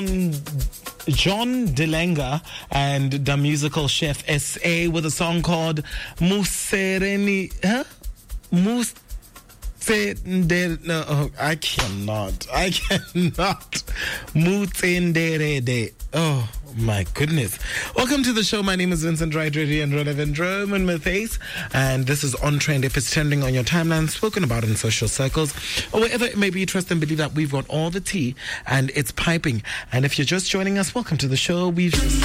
John Delenga and the musical chef SA with a song called Musereni. I cannot. Mutsenderede. Oh my goodness. Welcome to the show. My name is Vincent Rydredi and Relevant Roman Matthias, and this is On Trend. If it's trending on your timeline, spoken about in social circles, or wherever it may be, trust and believe that we've got all the tea and it's piping. And if you're just joining us, welcome to the show. We've